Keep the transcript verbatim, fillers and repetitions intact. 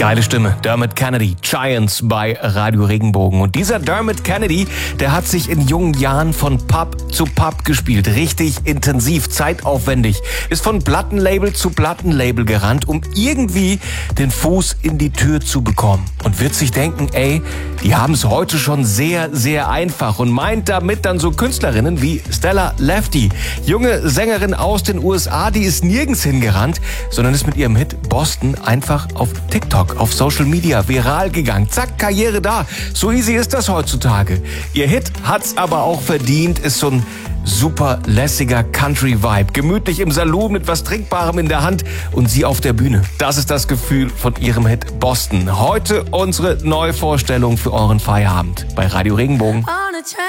Geile Stimme, Dermot Kennedy, Giants bei Radio Regenbogen. Und dieser Dermot Kennedy, der hat sich in jungen Jahren von Pub zu Pub gespielt. Richtig intensiv, zeitaufwendig. Ist von Plattenlabel zu Plattenlabel gerannt, um irgendwie den Fuß in die Tür zu bekommen. Und wird sich denken, ey, die haben es heute schon sehr, sehr einfach. Und meint damit dann so Künstlerinnen wie Stella Lefty. Junge Sängerin aus den U S A, die ist nirgends hingerannt, sondern ist mit ihrem Hit Boston einfach auf TikTok, auf Social Media viral gegangen. Zack, Karriere da. So easy ist das heutzutage. Ihr Hit hat's aber auch verdient, ist so ein super lässiger Country-Vibe. Gemütlich im Saloon mit was Trinkbarem in der Hand und sie auf der Bühne. Das ist das Gefühl von ihrem Hit Boston. Heute unsere Neuvorstellung für euren Feierabend bei Radio Regenbogen.